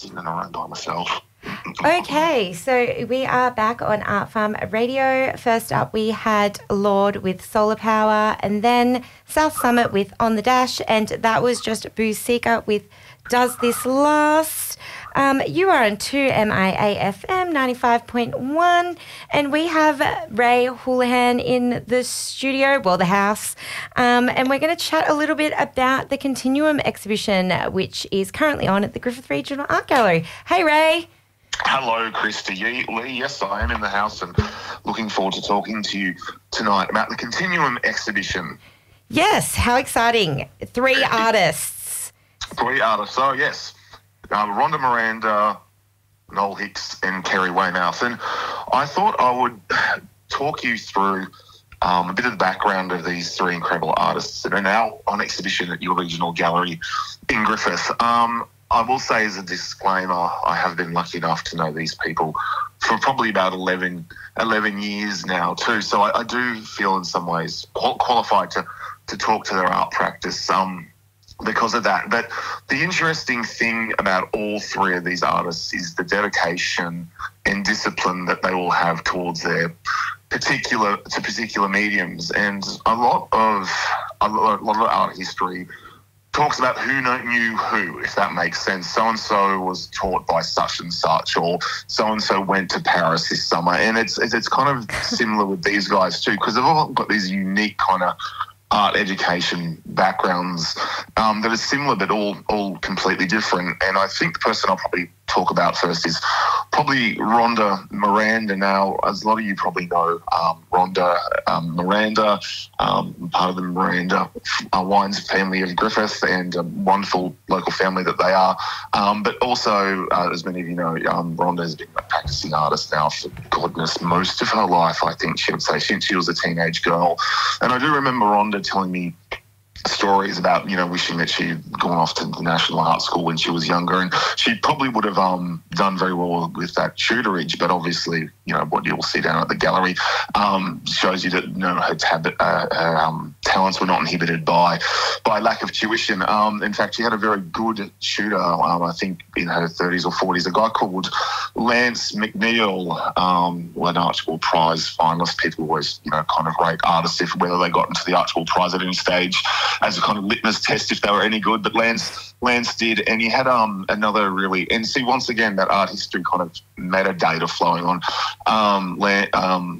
in and around by myself. Okay, so we are back on Art Farm Radio. First up, we had Lord with Solar Power, and then South Summit with On the Dash, and that was just Boo Seeker with Does This Last? You are on 2MIA-FM 95.1, and we have Ray Houlihan in the studio, well, the house, and we're going to chat a little bit about the Continuum exhibition, which is currently on at the Griffith Regional Art Gallery. Hey, Ray. Hello, Christy Lee. Yes, I am in the house and looking forward to talking to you tonight about the Continuum exhibition. Yes, how exciting. 3 artists. 3 artists. So, yes, Rhonda Miranda, Noel Hicks and Kerry Weymouth. And I thought I would talk you through a bit of the background of these 3 incredible artists that are now on exhibition at your regional gallery in Griffith. I will say as a disclaimer, I have been lucky enough to know these people for probably about 11 years now too. So I do feel in some ways qualified to talk to their art practice because of that. But the interesting thing about all 3 of these artists is the dedication and discipline that they all have towards their particular mediums. And a lot of art history talks about who knew who, if that makes sense. So-and-so was taught by such and such, or so-and-so went to Paris this summer. And it's kind of similar with these guys too, because they've all got these unique kind of art education backgrounds that are similar but all completely different. And I think the person I'll probably talk about first is probably Rhonda Miranda. Now, as a lot of you probably know, Rhonda Miranda, part of the Miranda Wines family of Griffith, and a wonderful local family that they are. But also, as many of you know, Rhonda has been a practicing artist now for, goodness, most of her life, I think she would say, since she was a teenage girl. And I do remember Rhonda telling me stories about, wishing that she'd gone off to the National Art School when she was younger, and she probably would have done very well with that tutorage, but obviously, what you'll see down at the gallery shows you that her talents were not inhibited by lack of tuition. In fact, she had a very good tutor, I think in her 30s or 40s, a guy called Lance McNeil, an Archibald Prize finalist. People always, kind of rate artists if whether they got into the Archibald Prize at any stage as a kind of litmus test if they were any good. But Lance did, and he had another really, and see, once again, that art history kind of metadata flowing on.